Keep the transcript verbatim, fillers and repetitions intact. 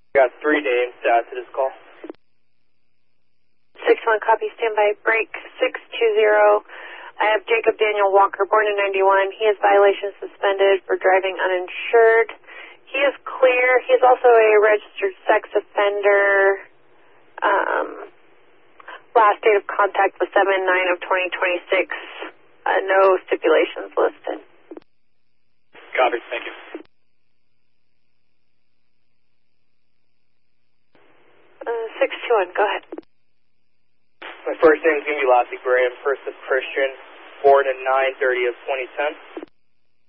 Got three names to add to this call. six one, copy, standby, break, six two zero. I have Jacob Daniel Walker, born in ninety-one. He has violations suspended for driving uninsured. He is clear. He is also a registered sex offender. Um, last date of contact was seven nine of twenty twenty-six. Uh, no stipulations listed. Copy, thank you. Uh, six two one, go ahead. My first name is going to be Lassie Graham, first of Christian, born in nine thirty of twenty ten.